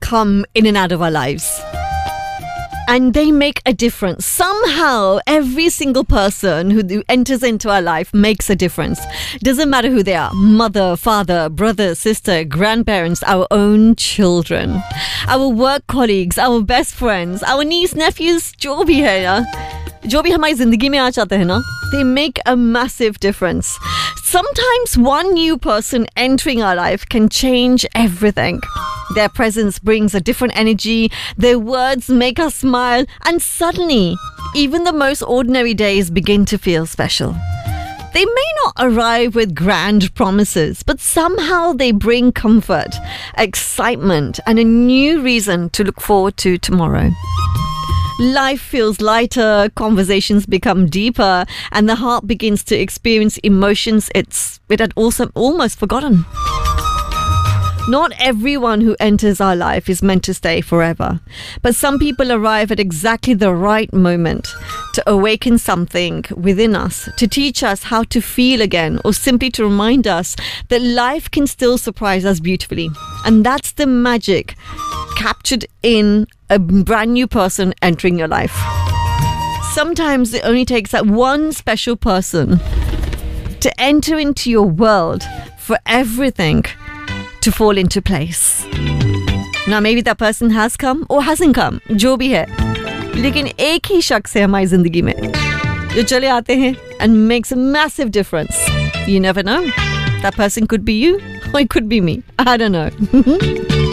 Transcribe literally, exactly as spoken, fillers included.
come in and out of our lives. And they make a difference. Somehow, every single person who enters into our life makes a difference. Doesn't matter who they are. Mother, father, brother, sister, grandparents, our own children, our work colleagues, our best friends, our niece, nephews, जो भी है यार, जो भी हमारी जिंदगी में आ जाते हैं ना, they make a massive difference. Sometimes one new person entering our life can change everything. Their presence brings a different energy, their words make us smile, and suddenly, even the most ordinary days begin to feel special. They may not arrive with grand promises, but somehow they bring comfort, excitement, and a new reason to look forward to tomorrow. Life feels lighter, conversations become deeper, and the heart begins to experience emotions it's it had also almost forgotten. Not everyone who enters our life is meant to stay forever, but some people arrive at exactly the right moment to awaken something within us, to teach us how to feel again, or simply to remind us that life can still surprise us beautifully. And that's the magic captured in a brand new person entering your life. Sometimes it only takes that one special person to enter into your world for everything to fall into place. Now maybe that person has come or hasn't come, जो भी है, लेकिन एक ही शख्स है हमारी जिंदगी में जो चले आते हैं and makes a massive difference. You never know. That person could be you or it could be me. I don't know.